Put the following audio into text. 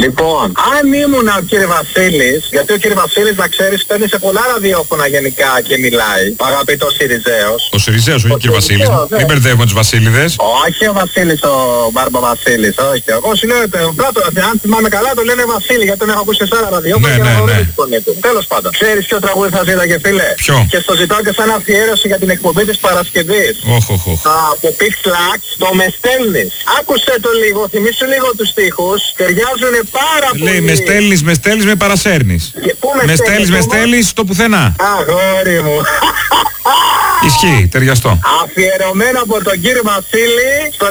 Λοιπόν, αν ήμουν ο κύριε Βασίλης, γιατί ο κύριε Βασίλης, να ξέρεις, παίρνει σε πολλά ραδιόφωνα γενικά και μιλάει. Ο αγαπητός Σιριζέος. Ο Σιριζέος, όχι ο κύριε Βασίλης. Μην μπερδεύουμε τους Βασίλειδες. Όχι ο Βασίλης, ο Μπάρμπα Βασίλης, όχι. Εγώ σου λέω, πρώτο, αν θυμάμαι καλά, το λένε Βασίλη, γιατί τον έχω ακούσει σε άλλα ραδιόφωνα και να γνωρίζει τη φωνή του. Τέλος πάντων. Ξέρεις ποιο τραγούδι θα ζήταγε, φίλε? Ποιο? Και στο ζητάω και σαν αφιέρωση για την εκπομπή της Παρασκευής. Από Pix Lax, το με στέλνεις. Άκουσε το λίγο, θυμίσου λίγο τους στίχους. Ταιριάζουν πάρα πολύ. Λέει με στέλνεις, με παρασέρνεις. Με στέλνεις στο πουθενά. Αγόρι μου. Ισχύει, ταιριαστό. Αφιερωμένο από τον κύριο Βασίλη.